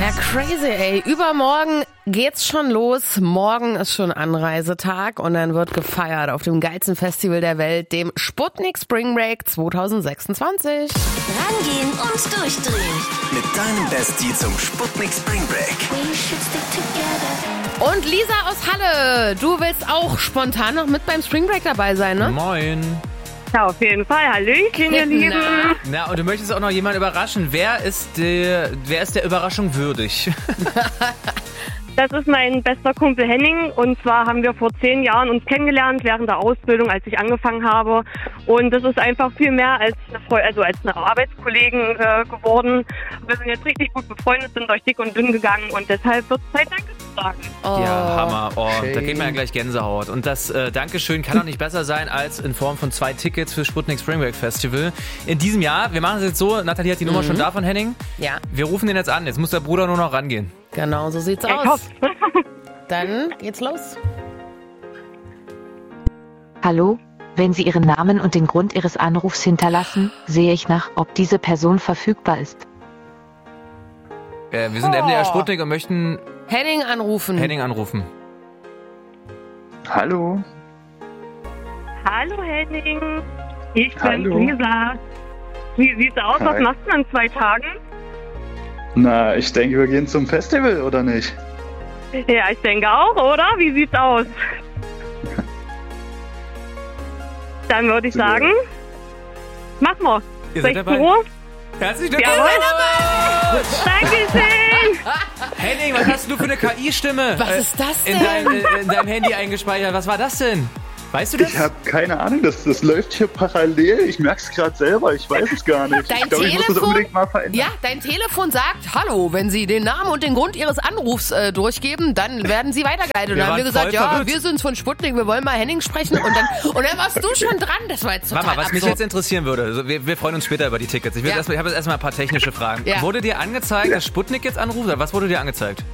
Ja, crazy, ey. Übermorgen geht's schon los. Morgen ist schon Anreisetag und dann wird gefeiert auf dem geilsten Festival der Welt, dem Sputnik Spring Break 2026. Rangehen und durchdrehen. Mit deinem Bestie zum Sputnik Spring Break. Und Lisa aus Halle, du willst auch spontan noch mit beim Spring Break dabei sein, ne? Moin. Ja, auf jeden Fall. Hallöchen, ihr Lieben. Na, und du möchtest auch noch jemanden überraschen. Wer ist der Überraschung würdig? Das ist mein bester Kumpel Henning. Und zwar haben wir vor 10 Jahren uns kennengelernt während der Ausbildung, als ich angefangen habe. Und das ist einfach viel mehr als eine Arbeitskollegen geworden. Wir sind jetzt richtig gut befreundet, sind durch dick und dünn gegangen. Und deshalb wird es Zeit, Danke zu sagen. Oh, Ja, Hammer. Oh, schön. da kriegt man ja gleich Gänsehaut. Und das Dankeschön kann auch nicht besser sein als in Form von 2 Tickets für Sputnik Spring Break Festival. In diesem Jahr, wir machen es jetzt so, Nathalie hat die Nummer schon da von Henning. Ja, Wir rufen den jetzt an. Jetzt muss der Bruder nur noch rangehen. genau so sieht's Ich aus. hoffe. Dann geht's los. Hallo, wenn Sie Ihren Namen und den Grund Ihres Anrufs hinterlassen, sehe ich nach, ob diese Person verfügbar ist. Wir sind MDR Sputnik und möchten Henning anrufen. Henning anrufen. Hallo. Hallo Henning. Ich bin Hallo. Lisa. Wie sieht's aus? Hi. Was machst du in 2 Tagen? Na, ich denke, wir gehen zum Festival, oder nicht? Ja, ich denke auch, oder? Wie sieht's aus? Dann würde ich sagen, machen wir. Ihr seid 16 dabei? Uhr? Herzlich Jawohl. willkommen! Dankeschön. Henning, was hast du für eine KI-Stimme? Was ist das in deinem Handy eingespeichert? Was war das denn? Weißt du das? Ich habe keine Ahnung, das läuft hier parallel. Ich merke es gerade selber, ich weiß es gar nicht. Dein Ich glaube, ich muss das Telefon- unbedingt mal verändern. Ja, dein Telefon sagt, hallo, wenn Sie den Namen und den Grund Ihres Anrufs durchgeben, dann werden Sie weitergeleitet. Und Wir dann haben wir waren gesagt, voll ja, verwirrt. wir sind's von Sputnik, wir wollen mal Henning sprechen. Und dann warst du schon dran. Das war jetzt total Mama, was mich absurd. jetzt interessieren würde, also wir freuen uns später über die Tickets. Ich Ja. habe jetzt erstmal ein paar technische Fragen. Ja. Wurde dir angezeigt, dass Sputnik jetzt anruft? Oder was wurde dir angezeigt?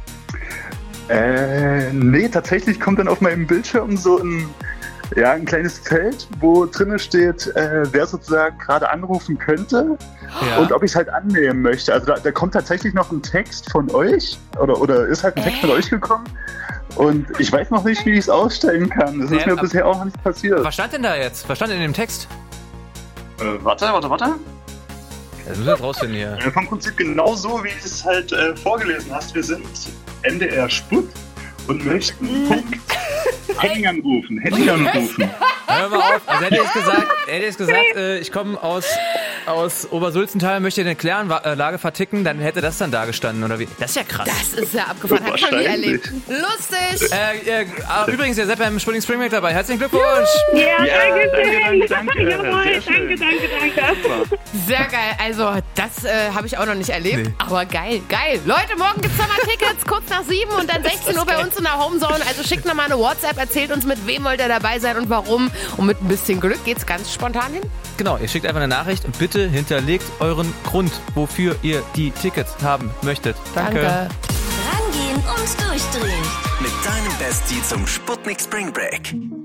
Nee, tatsächlich kommt dann auf meinem Bildschirm so ein kleines Feld, wo drinne steht, wer sozusagen gerade anrufen könnte Ja. und ob ich es halt annehmen möchte. Also da kommt tatsächlich noch ein Text von euch oder ist halt ein Text von euch gekommen und ich weiß noch nicht, wie ich es ausstellen kann. Das ist mir bisher auch noch nicht passiert. Was stand denn da jetzt? Was stand in dem Text? Warte. Das müssen wir jetzt rausfinden hier. Vom Prinzip genau so, wie du es halt vorgelesen hast. Wir sind MDR Sput und möchten Henning anrufen. Hör mal auf. Also hätte ich gesagt, ich komme aus Obersulzental, möchte eine Kläranlage verticken, dann hätte das dann da gestanden, oder wie? Das ist ja krass. Das ist ja abgefahren, hab ich noch nie Wahrscheinlich. erlebt. Lustig! Übrigens, ihr seid beim Sputnik Spring Break dabei. Herzlichen Glückwunsch! Ja, Ja, danke. Jawohl, Sehr schön. danke. Sehr geil. Also, das habe ich auch noch nicht erlebt. Nee. Aber geil. Leute, morgen gibt's nochmal Tickets, kurz nach 7 und dann 16 Uhr bei uns in der Homezone. Also schickt nochmal eine WhatsApp, erzählt uns, mit wem wollt ihr dabei sein und warum. Und mit ein bisschen Glück geht's ganz spontan hin. Genau, ihr schickt einfach eine Nachricht und bitte hinterlegt euren Grund, wofür ihr die Tickets haben möchtet. Danke. Rangehen und durchdrehen. Mit deinem Bestie zum Sputnik Spring Break.